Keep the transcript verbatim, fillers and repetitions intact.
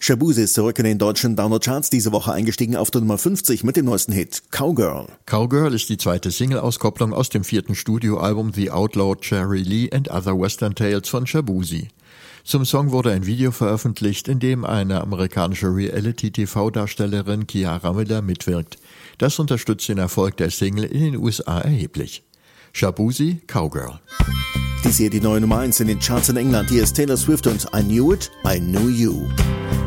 Shaboozey ist zurück in den deutschen Download-Charts, diese Woche eingestiegen auf der Nummer fünfzig mit dem neuesten Hit Cowgirl. Cowgirl ist die zweite Single-Auskopplung aus dem vierten Studioalbum The Outlaw Jerry Lee and Other Western Tales von Shaboozey. Zum Song wurde ein Video veröffentlicht, in dem eine amerikanische Reality-T V-Darstellerin Kiara Miller mitwirkt. Das unterstützt den Erfolg der Single in den U S A erheblich. Shaboozey, Cowgirl. Dies hier die neue Nummer eins in den Charts in England. Hier ist Taylor Swift und I Knew It, I Knew You.